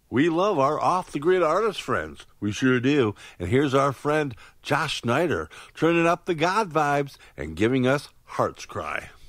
We love our off-the-grid artist friends. We sure do. And here's our friend Josh Snyder, turning up the God vibes and giving us Hearts Cry.